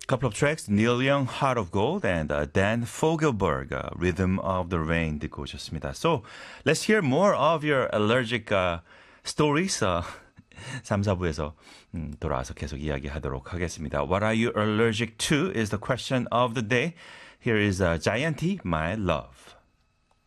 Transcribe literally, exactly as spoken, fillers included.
Couple of tracks, Neil Young, Heart of Gold, and uh, Dan Fogelberg, uh, Rhythm of the Rain 듣고 오셨습니다. So, let's hear more of your allergic uh, stories. Uh, 삼, 사 부에서 음, 돌아와서 계속 이야기하도록 하겠습니다. What are you allergic to is the question of the day. Here is uh, Giant, My Love.